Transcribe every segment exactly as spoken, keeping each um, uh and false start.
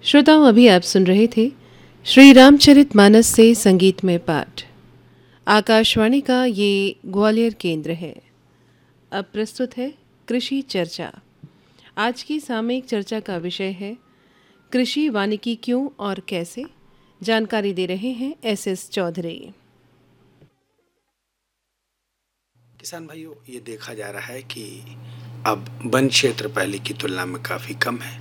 श्रोताओं, अभी आप सुन रहे थे श्री रामचरितमानस से संगीतमय पाठ। आकाशवाणी का ये ग्वालियर केंद्र है। अब प्रस्तुत है कृषि चर्चा। आज की सामयिक चर्चा का विषय है कृषि वानिकी क्यों और कैसे। जानकारी दे रहे हैं एस एस चौधरी। किसान भाइयों, ये देखा जा रहा है कि अब वन क्षेत्र पहले की तुलना में काफ़ी कम है,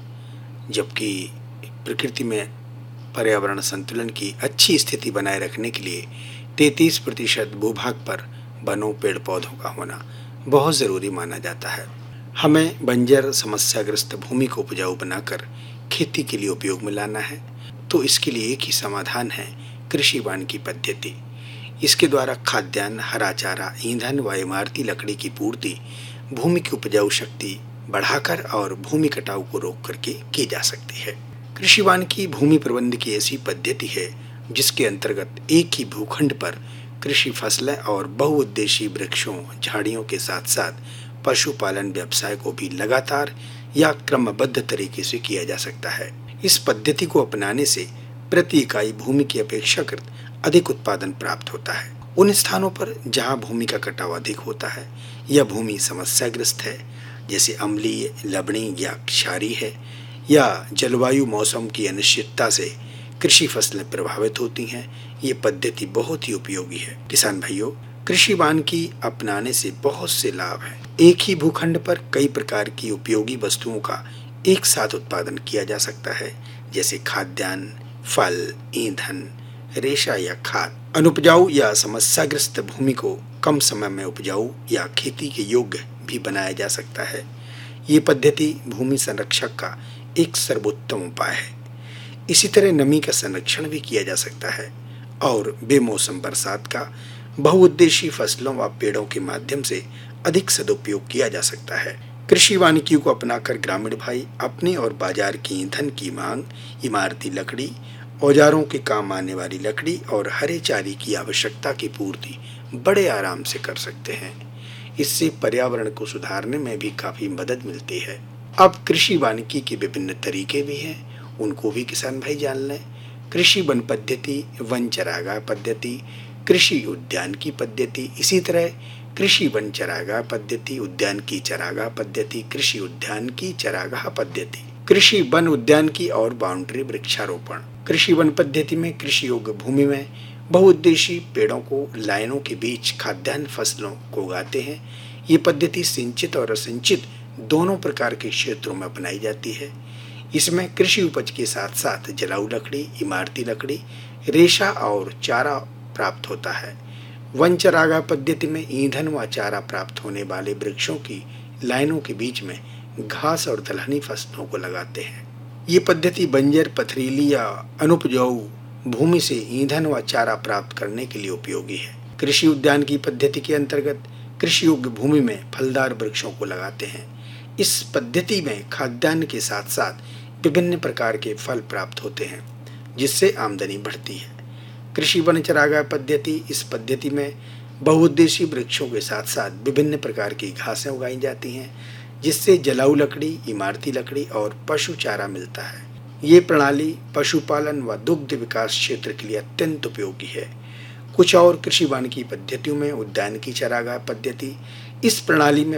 जबकि प्रकृति में पर्यावरण संतुलन की अच्छी स्थिति बनाए रखने के लिए तैंतीस प्रतिशत भूभाग पर वनों पेड़ पौधों का होना बहुत ज़रूरी माना जाता है। हमें बंजर समस्याग्रस्त भूमि को उपजाऊ बनाकर खेती के लिए उपयोग में लाना है, तो इसके लिए एक ही समाधान है कृषि वानिकी पद्धति। इसके द्वारा खाद्यान्न, हरा चारा, ईंधन व इमारती लकड़ी की पूर्ति भूमि की उपजाऊ शक्ति बढ़ाकर और भूमि कटाव को रोक करके की जा सकती है। कृषि वानिकी भूमि प्रबंध की ऐसी पद्धति है जिसके अंतर्गत एक ही भूखंड पर कृषि फसलें और बहुउद्देशीय वृक्षों, झाड़ियों के साथ साथ पशुपालन व्यवसाय को भी लगातार या क्रमबद्ध तरीके से किया जा सकता है। इस पद्धति को अपनाने से प्रति इकाई भूमि की अपेक्षाकृत अधिक उत्पादन प्राप्त होता है। उन स्थानों पर जहां भूमि का कटाव अधिक होता है या भूमि समस्याग्रस्त है, जैसे अम्लीय, लवणीय या क्षारीय है, या जलवायु मौसम की अनिश्चितता से कृषि फसलें प्रभावित होती हैं, ये पद्धति बहुत ही उपयोगी है। किसान भाइयों, कृषि वानिकी अपनाने से बहुत से लाभ हैं। एक ही भूखंड पर कई प्रकार की उपयोगी वस्तुओं का एक साथ उत्पादन किया जा सकता है, जैसे खाद्यान्न, फल, ईंधन, रेशा या खाद। अनुपजाऊ या समस्याग्रस्त भूमि को कम समय में उपजाऊ या खेती के योग्य भी बनाया जा सकता है। ये पद्धति भूमि संरक्षक का एक सर्वोत्तम उपाय है। इसी तरह नमी का संरक्षण भी किया जा सकता है और बेमौसम बरसात का बहुउद्देशीय फसलों व पेड़ों के माध्यम से अधिक सदुपयोग किया जा सकता है। कृषि वानिकियों को अपनाकर ग्रामीण भाई अपने और बाजार की ईंधन की मांग, इमारती लकड़ी, औजारों के काम आने वाली लकड़ी और हरे चारे की आवश्यकता की पूर्ति बड़े आराम से कर सकते हैं। इससे पर्यावरण को सुधारने में भी काफ़ी मदद मिलती है। अब कृषि वानिकी के विभिन्न तरीके भी हैं, उनको भी किसान भाई जान लें। कृषि वन पद्धति, वन चरागाह पद्धति, कृषि उद्यान की पद्धति, इसी तरह कृषि वन चरागाह पद्धति, उद्यान की चरागाह पद्धति, कृषि उद्यान की चरागाह पद्धति, कृषि वन उद्यान की और बाउंड्री वृक्षारोपण। कृषि वन पद्धति में कृषि योग्य भूमि में बहुउद्देशीय पेड़ों को लाइनों के बीच खाद्यान्न फसलों को उगाते हैं। ये पद्धति सिंचित और असिंचित दोनों प्रकार के क्षेत्रों में अपनाई जाती है। इसमें कृषि उपज के साथ साथ जलाऊ लकड़ी, इमारती लकड़ी, रेशा और चारा प्राप्त होता है। वन चरागाह पद्धति में ईंधन व चारा प्राप्त होने वाले वृक्षों की लाइनों के बीच में घास और दलहनी फसलों को लगाते हैं। ये पद्धति बंजर, पथरीली या अनुपजाऊ भूमि से ईंधन व चारा प्राप्त करने के लिए उपयोगी है। कृषि उद्यान की पद्धति के अंतर्गत कृषि योग्य भूमि में फलदार वृक्षों को लगाते हैं। इस पद्धति में खाद्यान्न के साथ साथ विभिन्न प्रकार के फल प्राप्त होते हैं, जिससे आमदनी बढ़ती है। कृषि वन चरागाह पद्धति, इस पद्धति में बहुउद्देशीय वृक्षों के साथ साथ विभिन्न प्रकार की घासें उगाई जाती हैं, जिससे जलाऊ लकड़ी, इमारती लकड़ी और पशु चारा मिलता है। ये प्रणाली पशुपालन व दुग्ध विकास क्षेत्र के लिए अत्यंत उपयोगी है। कुछ और कृषि वानिकी पद्धतियों में उद्यान की चरागाह पद्धति, इस प्रणाली में